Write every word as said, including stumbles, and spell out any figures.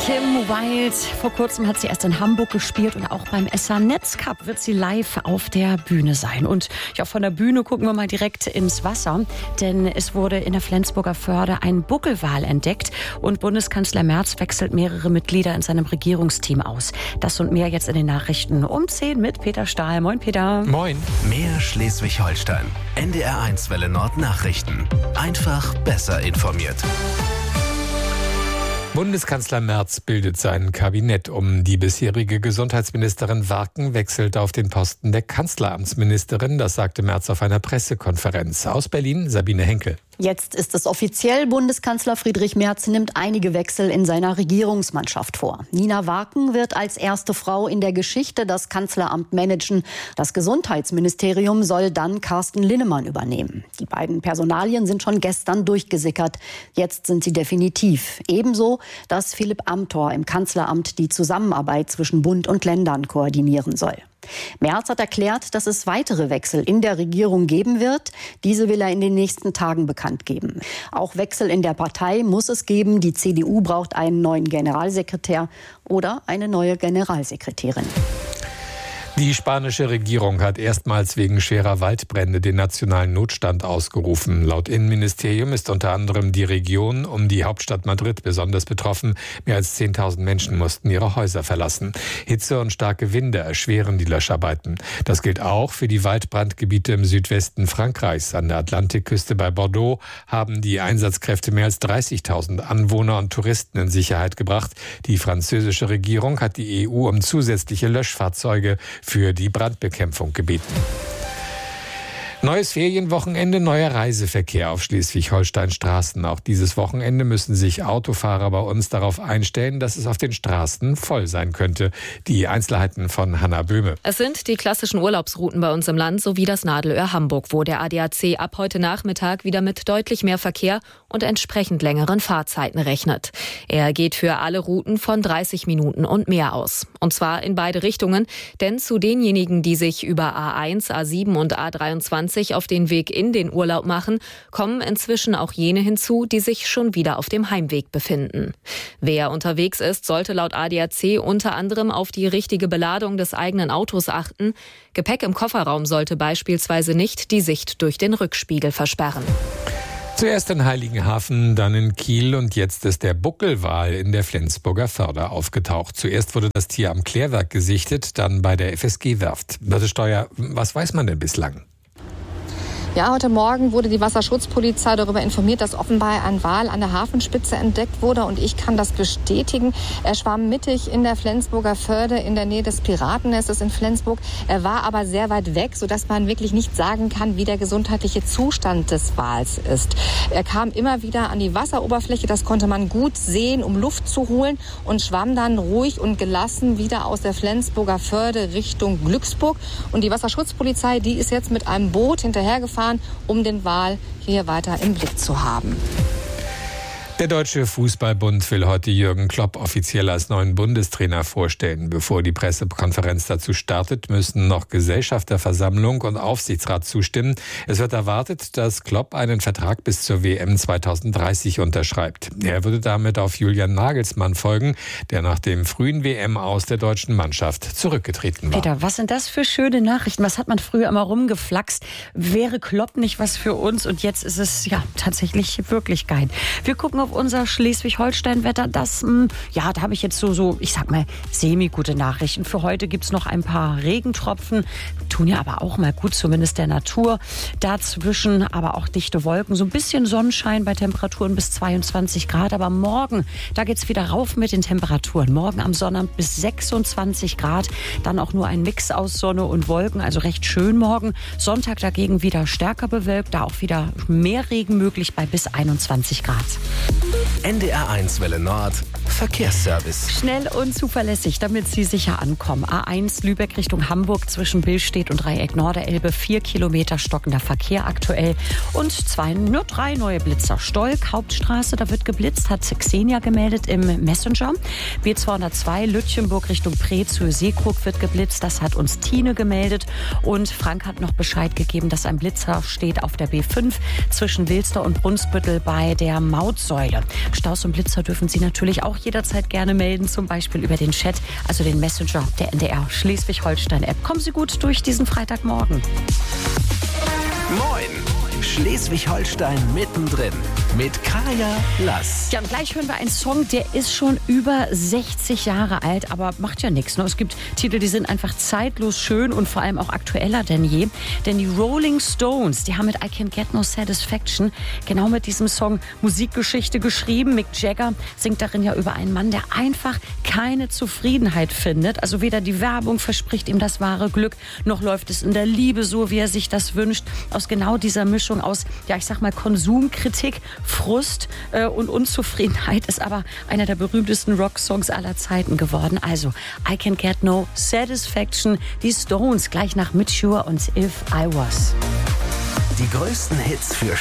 Kim Wilde, vor kurzem hat sie erst in Hamburg gespielt und auch beim S A Netzcup wird sie live auf der Bühne sein. Und ja, von der Bühne gucken wir mal direkt ins Wasser, denn es wurde in der Flensburger Förde ein Buckelwal entdeckt und Bundeskanzler Merz wechselt mehrere Mitglieder in seinem Regierungsteam aus. Das und mehr jetzt in den Nachrichten um zehn mit Peter Stahl. Moin Peter. Moin. Mehr Schleswig-Holstein. N D R eins Welle Nord Nachrichten. Einfach besser informiert. Bundeskanzler Merz bildet sein Kabinett um. Die bisherige Gesundheitsministerin Warken wechselt auf den Posten der Kanzleramtsministerin. Das sagte Merz auf einer Pressekonferenz. Aus Berlin, Sabine Henkel. Jetzt ist es offiziell. Bundeskanzler Friedrich Merz nimmt einige Wechsel in seiner Regierungsmannschaft vor. Nina Warken wird als erste Frau in der Geschichte das Kanzleramt managen. Das Gesundheitsministerium soll dann Carsten Linnemann übernehmen. Die beiden Personalien sind schon gestern durchgesickert. Jetzt sind sie definitiv. Ebenso, dass Philipp Amthor im Kanzleramt die Zusammenarbeit zwischen Bund und Ländern koordinieren soll. Merz hat erklärt, dass es weitere Wechsel in der Regierung geben wird. Diese will er in den nächsten Tagen bekannt geben. Auch Wechsel in der Partei muss es geben. Die C D U braucht einen neuen Generalsekretär oder eine neue Generalsekretärin. Die spanische Regierung hat erstmals wegen schwerer Waldbrände den nationalen Notstand ausgerufen. Laut Innenministerium ist unter anderem die Region um die Hauptstadt Madrid besonders betroffen. Mehr als zehntausend Menschen mussten ihre Häuser verlassen. Hitze und starke Winde erschweren die Löscharbeiten. Das gilt auch für die Waldbrandgebiete im Südwesten Frankreichs. An der Atlantikküste bei Bordeaux haben die Einsatzkräfte mehr als dreißigtausend Anwohner und Touristen in Sicherheit gebracht. Die französische Regierung hat die E U um zusätzliche Löschfahrzeuge für die Brandbekämpfung gebeten. Neues Ferienwochenende, neuer Reiseverkehr auf Schleswig-Holstein-Straßen. Auch dieses Wochenende müssen sich Autofahrer bei uns darauf einstellen, dass es auf den Straßen voll sein könnte. Die Einzelheiten von Hanna Böhme. Es sind die klassischen Urlaubsrouten bei uns im Land sowie das Nadelöhr Hamburg, wo der A D A C ab heute Nachmittag wieder mit deutlich mehr Verkehr und entsprechend längeren Fahrzeiten rechnet. Er geht für alle Routen von dreißig Minuten und mehr aus. Und zwar in beide Richtungen, denn zu denjenigen, die sich über A eins, A sieben und A dreiundzwanzig auf den Weg in den Urlaub machen, kommen inzwischen auch jene hinzu, die sich schon wieder auf dem Heimweg befinden. Wer unterwegs ist, sollte laut A D A C unter anderem auf die richtige Beladung des eigenen Autos achten. Gepäck im Kofferraum sollte beispielsweise nicht die Sicht durch den Rückspiegel versperren. Zuerst in Heiligenhafen, dann in Kiel und jetzt ist der Buckelwal in der Flensburger Förde aufgetaucht. Zuerst wurde das Tier am Klärwerk gesichtet, dann bei der F S G-Werft. Birte Steuer, was weiß man denn bislang? Ja, heute Morgen wurde die Wasserschutzpolizei darüber informiert, dass offenbar ein Wal an der Hafenspitze entdeckt wurde. Und ich kann das bestätigen. Er schwamm mittig in der Flensburger Förde in der Nähe des Piratennestes in Flensburg. Er war aber sehr weit weg, sodass man wirklich nicht sagen kann, wie der gesundheitliche Zustand des Wals ist. Er kam immer wieder an die Wasseroberfläche, das konnte man gut sehen, um Luft zu holen, und schwamm dann ruhig und gelassen wieder aus der Flensburger Förde Richtung Glücksburg. Und die Wasserschutzpolizei, die ist jetzt mit einem Boot hinterhergefahren, um den Wal hier weiter im Blick zu haben. Der Deutsche Fußballbund will heute Jürgen Klopp offiziell als neuen Bundestrainer vorstellen. Bevor die Pressekonferenz dazu startet, müssen noch Gesellschafterversammlung und Aufsichtsrat zustimmen. Es wird erwartet, dass Klopp einen Vertrag bis zur W M zweitausenddreißig unterschreibt. Er würde damit auf Julian Nagelsmann folgen, der nach dem frühen W M aus der deutschen Mannschaft zurückgetreten war. Peter, was sind das für schöne Nachrichten? Was hat man früher immer rumgeflaxt? Wäre Klopp nicht was für uns? Und jetzt ist es ja tatsächlich wirklich geil. Wir gucken auf unser Schleswig-Holstein-Wetter. Das, mh, ja, da habe ich jetzt so, so, ich sag mal, semi-gute Nachrichten. Für heute gibt es noch ein paar Regentropfen. Tun ja aber auch mal gut, zumindest der Natur. Dazwischen aber auch dichte Wolken. So ein bisschen Sonnenschein bei Temperaturen bis zweiundzwanzig Grad. Aber morgen, da geht's wieder rauf mit den Temperaturen. Morgen am Sonnabend bis sechsundzwanzig Grad. Dann auch nur ein Mix aus Sonne und Wolken. Also recht schön morgen. Sonntag dagegen wieder stärker bewölkt. Da auch wieder mehr Regen möglich bei bis einundzwanzig Grad. N D R eins Welle Nord Verkehrsservice. Schnell und zuverlässig, damit Sie sicher ankommen. A eins Lübeck Richtung Hamburg zwischen Billstedt und Dreieck Norderelbe. Vier Kilometer stockender Verkehr aktuell. Und zwei, nur drei neue Blitzer. Stolk, Hauptstraße, da wird geblitzt, hat Xenia gemeldet im Messenger. B zweihundertzwei Lütchenburg Richtung Preetz, Höhe Seekrug wird geblitzt. Das hat uns Tine gemeldet. Und Frank hat noch Bescheid gegeben, dass ein Blitzer steht auf der B fünf zwischen Wilster und Brunsbüttel bei der Mautsäule. Freude. Staus und Blitzer dürfen Sie natürlich auch jederzeit gerne melden, zum Beispiel über den Chat, also den Messenger der N D R Schleswig-Holstein-App. Kommen Sie gut durch diesen Freitagmorgen. Moin! Schleswig-Holstein mittendrin mit Kaya Lass. Ja, und gleich hören wir einen Song, der ist schon über sechzig Jahre alt, aber macht ja nichts. Ne? Es gibt Titel, die sind einfach zeitlos schön und vor allem auch aktueller denn je. Denn die Rolling Stones, die haben mit I Can't Get No Satisfaction genau mit diesem Song Musikgeschichte geschrieben. Mick Jagger singt darin ja über einen Mann, der einfach keine Zufriedenheit findet. Also weder die Werbung verspricht ihm das wahre Glück, noch läuft es in der Liebe so, wie er sich das wünscht. Aus genau dieser Mischung aus, ja, ich sag mal, Konsumkritik, Frust äh, und Unzufriedenheit ist aber einer der berühmtesten Rocksongs aller Zeiten geworden. Also, I Can't Get No Satisfaction, die Stones, gleich nach Mature und If I Was. Die größten Hits für